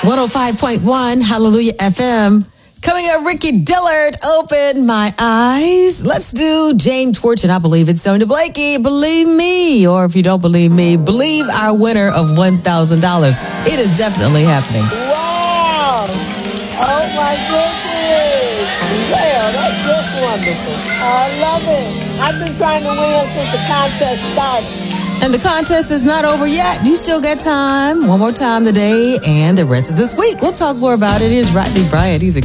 105.1 Hallelujah FM. Coming up, Ricky Dillard, Open My Eyes. Let's do James Fortune. I believe it's Sonia Blakey. Believe me. Or if you don't believe me, believe our winner of $1,000. It is definitely happening. Wow. Oh, my goodness. Well, that's just wonderful. I love it. I've been trying to win since the contest started. And the contest is not over yet. You still got time. One more time today, and the rest of this week. We'll talk more about it. Here's Rodney Bryant. He's a